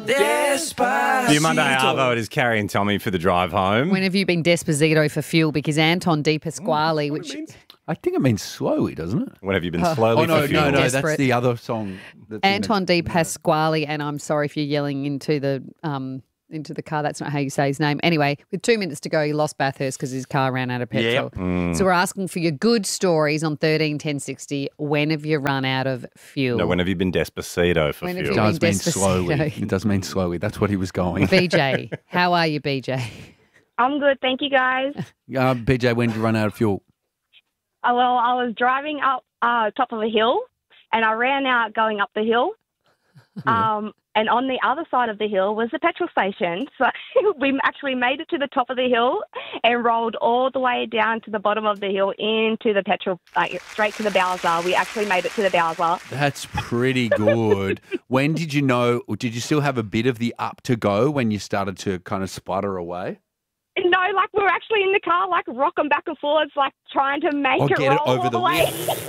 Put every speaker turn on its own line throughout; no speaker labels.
Despacito.
The Monday Arvo, it is Carrie and Tommy for the drive home.
When have you been Despacito for fuel? Because Anton De Pasquale, which
I think it means slowly, doesn't it?
When have you been slowly
no,
for fuel?
no, that's
Desperate.
the other song. That's in
Anton De Pasquale, and I'm sorry if you're yelling into the car. That's not how you say his name. Anyway, with 2 minutes to go, he lost Bathurst because his car ran out of petrol. So we're asking for your good stories on 13 10 60. When have you run out of fuel?
No, when have you been Despacito for
When have
fuel?
you
It does mean
Despacito.
slowly. It does mean slowly. That's what he was going.
BJ, how are you, BJ?
I'm good, thank you, guys.
BJ, when did you run out of fuel?
Well, I was driving up top of a hill, and I ran out going up the hill. And on the other side of the hill was the petrol station. So we actually made it to the top of the hill and rolled all the way down to the bottom of the hill into the petrol, straight to the Bowser. We actually made it to the Bowser.
That's pretty good. When did you know, did you still have a bit of the up to go when you started to kind of sputter away?
No, we were actually in the car, rocking back and forwards, trying to make it
get
roll
it over
all
the
the way.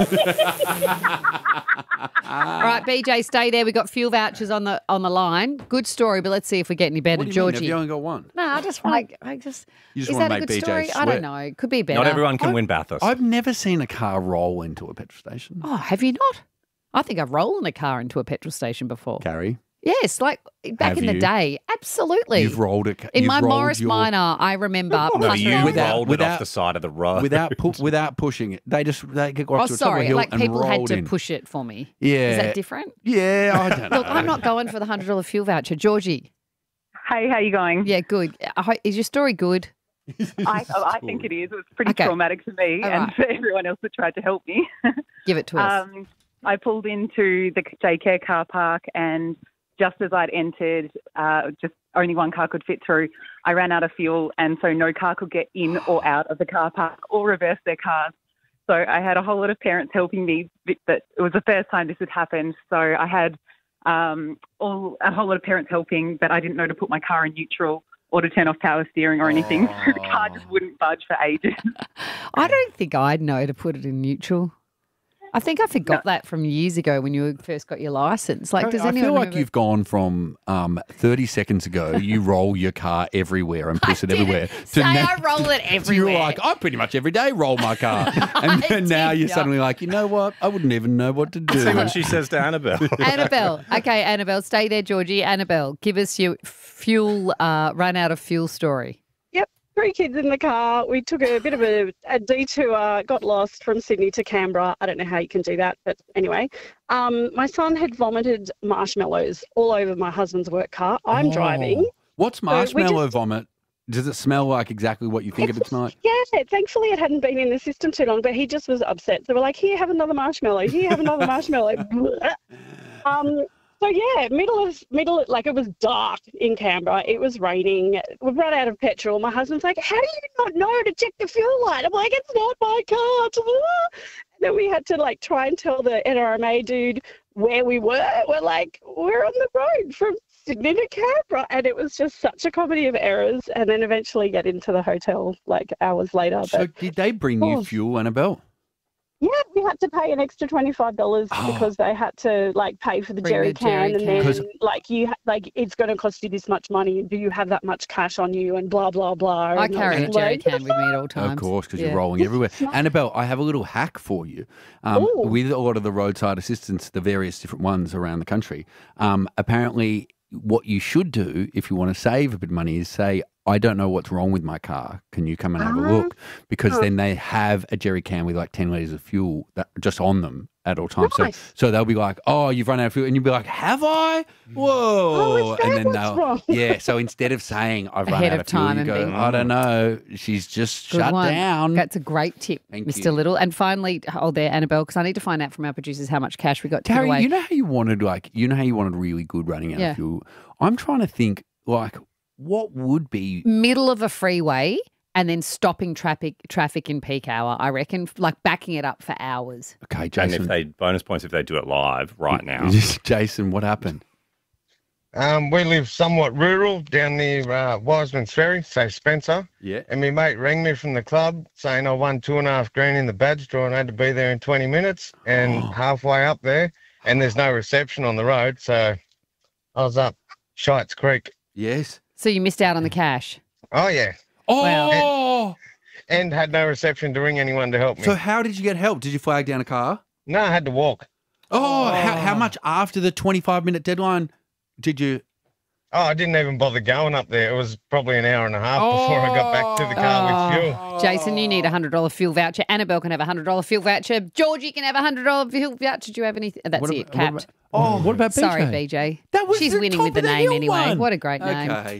All right, BJ, stay there. We've got fuel vouchers on the line. Good story, but let's see if we get any better.
What do you mean? Have
Georgie.
you only got one?
No, I just want to.
You just
Is
want
that
to
a
make
good
BJ
story?
sweat.
I don't know. It could be better.
Not everyone can win Bathurst.
I've never seen a car roll into a petrol station.
Oh, have you not? I think I've rolled a car into a petrol station before.
Carrie,
Yes, back
Have
in the
you?
day. Absolutely.
you've rolled it.
in
you've
my
rolled
Morris
your-
Minor, I remember.
No,
puttering
you
around-
rolled it
without-
off the side of the road.
without pushing it. They got
Oh,
to the top of a
sorry.
hill
Like
and
people had
rolled
to
in.
push it for me.
Yeah.
Is that different?
Yeah, I don't know.
Look, I'm not going for the $100 fuel voucher. Georgie.
Hey, how you going?
Yeah, good. Is your story good?
I think it is. It was pretty
Okay.
traumatic for me
All
and
right.
for everyone else that tried to help me.
Give it to us.
I pulled into the daycare car park, and just as I'd entered, just only one car could fit through, I ran out of fuel, and so no car could get in or out of the car park or reverse their cars. So I had a whole lot of parents helping me, but it was the first time this had happened. So I had a whole lot of parents helping, but I didn't know to put my car in neutral or to turn off power steering or anything. So the car just wouldn't budge for ages.
I don't think I'd know to put it in neutral. I think I forgot that from years ago when you first got your license. Does
I
anyone
feel like
remember?
you've gone from 30 seconds ago, you roll your car everywhere and push it everywhere.
Say
now-
I roll it
So
everywhere.
you're like, I pretty much every day roll my car. And then now
did
you're
not.
suddenly like, you know what? I wouldn't even know what to do.
See what she says to Annabelle.
Annabelle. Okay, Annabelle, stay there, Georgie. Annabelle, give us your run out of fuel story.
Yep, 3 kids in the car. We took a bit of a detour, got lost from Sydney to Canberra. I don't know how you can do that, but anyway. My son had vomited marshmallows all over my husband's work car. I'm driving.
What's
we
marshmallow
just-
vomit? Does it smell like exactly what you think it's like?
Yeah, thankfully it hadn't been in the system too long, but he just was upset. So we're like, here, have another marshmallow. Here, have another marshmallow. So yeah, middle, it was dark in Canberra. It was raining. We've run out of petrol. My husband's like, how do you not know to check the fuel light? I'm like, it's not my car. And then we had to try and tell the NRMA dude where we were. We're like, we're on the road from Sydney to Canberra. And it was just such a comedy of errors. And then eventually get into the hotel hours later.
So
But
did they bring you
Oh.
fuel, Annabelle?
yeah, we had to pay an extra $25 because they had to pay for the
Bring
jerry
the jerry
can, and
can.
then it's going to cost you this much money. Do you have that much cash on you? And blah blah blah.
I
And
carry a
was
jerry
like,
can with me at all times.
Of course, because
Yeah.
you're rolling everywhere. Annabelle, I have a little hack for you.
Ooh.
With a lot of the roadside assistance, the various different ones around the country, apparently what you should do if you want to save a bit of money is say, I don't know what's wrong with my car. Can you come and have a look? Because then they have a jerry can with 10 litres of fuel just on them at all times.
Nice.
So they'll be like, oh, you've run out of fuel. And you'll be like, have I? Whoa.
is that
and then
what's wrong?
yeah. So instead of saying I've run
Ahead
out
of
of fuel,
time
you
and
go,
being-
I don't know. She's just
Good
shut
one.
down.
That's a great tip,
Thank
Mr.
you.
Little. And finally, hold there, Annabelle, because I need to find out from our producers how much cash we got to give
Carrie,
away.
you know how you wanted really good running out
Yeah.
of fuel? I'm trying to think what would be
Middle of a freeway and then stopping traffic in peak hour, I reckon, backing it up for hours.
okay,
And
Jason.
bonus points if they do it live right now.
Jason, what happened?
We live somewhat rural down near Wiseman's Ferry, say Spencer.
Yeah.
And my mate rang me from the club saying I won $2.5 in the badge draw and I had to be there in 20 minutes. And halfway up there, and there's no reception on the road, so I was up Shites Creek.
Yes.
So you missed out on the cash.
Oh, yeah.
Oh!
And had no reception to ring anyone to help me.
So how did you get help? Did you flag down a car?
No, I had to walk.
Oh, how much after the 25-minute deadline did you...
Oh, I didn't even bother going up there. It was probably an hour and a half before I got back to the car with fuel.
Jason, you need a $100 fuel voucher. Annabelle can have a $100 fuel voucher. Georgie can have a $100 fuel voucher. Do you have anything? That's
What
it,
about-
capped.
What about BJ?
Sorry, BJ.
That was
She's
the
winning
top
with the
of the
name
hill
anyway.
one.
What a great name.
Okay.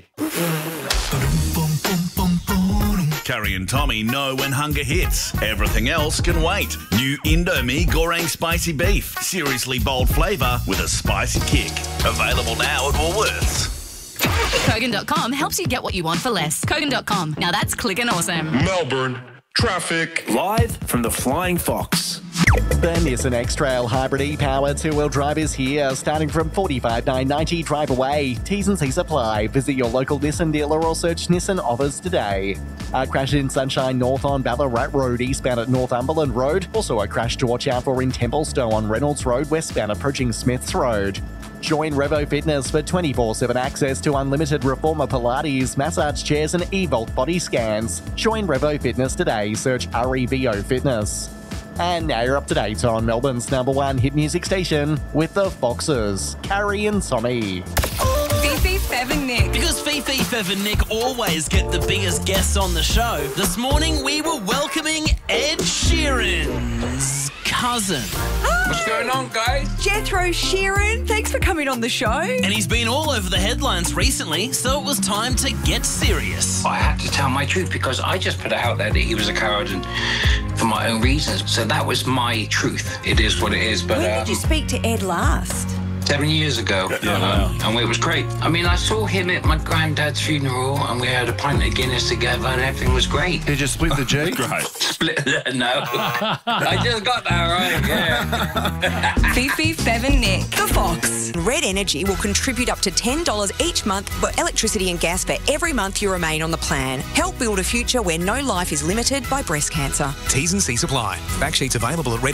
Carrie and Tommy know when hunger hits. Everything else can wait. New Indomie Goreng Spicy Beef. Seriously bold flavour with a spicy kick. Available now at Woolworths.
Kogan.com helps you get what you want for less. Kogan.com. Now that's clicking awesome.
Melbourne, traffic.
Live from the Flying Fox. The Nissan X-Trail Hybrid e-powered two-wheel drive is here, starting from $45,990 drive away. T's and C's apply. Visit your local Nissan dealer or search Nissan offers today. A crash in Sunshine North on Ballarat Road, eastbound at Northumberland Road. Also a crash to watch out for in Templestowe on Reynolds Road, westbound approaching Smiths Road. Join Revo Fitness for 24/7 access to unlimited Reformer Pilates, massage chairs and eVolt body scans. Join Revo Fitness today. Search REVO Fitness. And now you're up to date on Melbourne's #1 hit music station with the Foxes, Carrie and Tommy.
Fifi, Fev and Nick. Because Fifi, Fev and Nick always get the biggest guests on the show, this morning we were welcoming Ed Sheeran's cousin.
What's going on, guys?
Jethro Sheeran, thanks for coming on the show. And he's been all over the headlines recently, so it was time to get serious.
I had to tell my truth because I just put it out there that he was a coward and for my own reasons. So that was my truth. It is what it is. But
When did you speak to Ed last?
7 years ago, and it was great. I mean, I saw him at my granddad's funeral, and we had a pint of Guinness together, and everything was great.
Did you split the G?
Great. Split? No. I just got that right, yeah.
Fifi, Fev and Nick, the Fox. Red Energy will contribute up to $10 each month for electricity and gas for every month you remain on the plan. Help build a future where no life is limited by breast cancer.
T's and C's apply. Fact sheets available at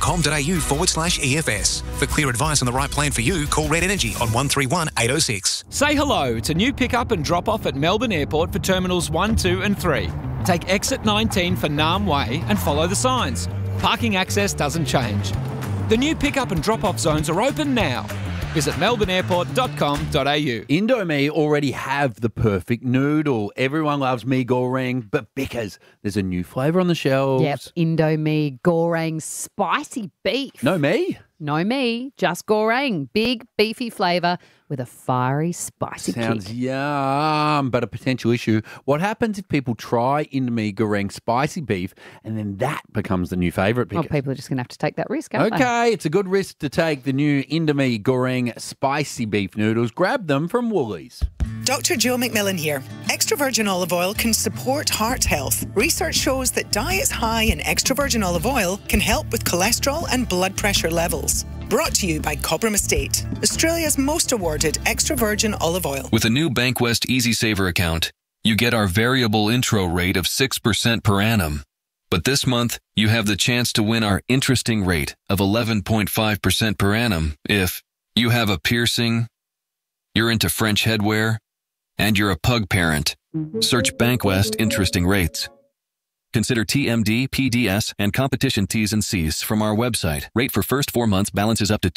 redenergy.com.au/EFS. For clear advice on the right plan for you, call Red Energy on 131 806.
Say hello to new pick-up and drop-off at Melbourne Airport for Terminals 1, 2 and 3. Take exit 19 for Nam Way and follow the signs. Parking access doesn't change. The new pick-up and drop-off zones are open now. Visit melbourneairport.com.au.
Indomie already have the perfect noodle. Everyone loves mee goreng, but Bickers, there's a new flavour on the shelves.
Yep, Indomie Goreng Spicy Beef.
No me?
No me, just Goreng. Big, beefy flavour with a fiery, spicy
Sounds
kick.
yum, but a potential issue. What happens if people try Indomie Goreng Spicy Beef and then that becomes the new favourite?
Well, people are just going to have to take that risk, aren't they?
Okay, it's a good risk to take. The new Indomie Goreng Spicy Beef noodles. Grab them from Woolies.
Dr. Jill McMillan here. Extra virgin olive oil can support heart health. Research shows that diets high in extra virgin olive oil can help with cholesterol and blood pressure levels. Brought to you by Cobram Estate, Australia's most awarded extra virgin olive oil.
With a new Bankwest Easy Saver account, you get our variable intro rate of 6% per annum. But this month, you have the chance to win our interesting rate of 11.5% per annum if you have a piercing, you're into French headwear, and you're a pug parent. Search Bankwest Interesting Rates. Consider TMD, PDS, and competition T's and C's from our website. Rate for first 4 months balances up to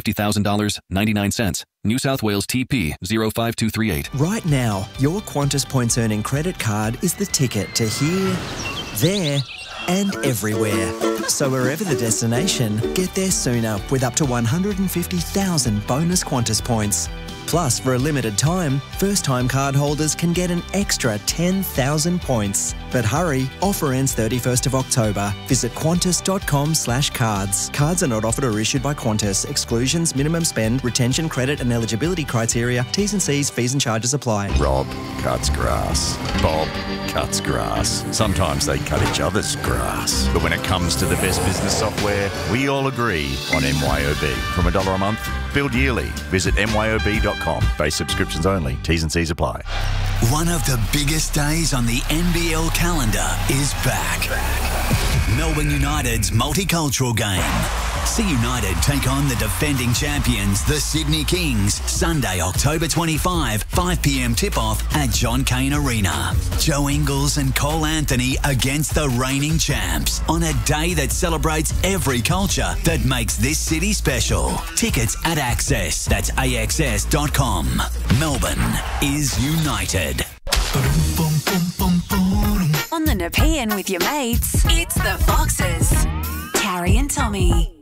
$250,000.99. New South Wales TP 05238.
Right now, your Qantas Points Earning credit card is the ticket to here, there, and everywhere. So wherever the destination, get there sooner with up to 150,000 bonus Qantas points. Plus, for a limited time, first-time card holders can get an extra 10,000 points. But hurry, offer ends 31st of October. Visit qantas.com/cards. Cards are not offered or issued by Qantas. Exclusions, minimum spend, retention, credit and eligibility criteria, T's and C's, fees and charges apply.
Rob cuts grass. Bob cuts grass. Sometimes they cut each other's grass. But when it comes to the best business software, we all agree on MYOB. From $1 a month, billed yearly. Visit MYOB.com. Base subscriptions only. T's and C's apply.
One of the biggest days on the NBL calendar is back. Melbourne United's multicultural game. See United take on the defending champions, the Sydney Kings, Sunday, October 25, 5 p.m. tip-off at John Cain Arena. Joe Ingles and Cole Anthony against the reigning champs on a day that celebrates every culture that makes this city special. Tickets at Access. That's AXS.com. Melbourne is united.
On the Nepean with your mates, it's the Foxes. Carrie and Tommy.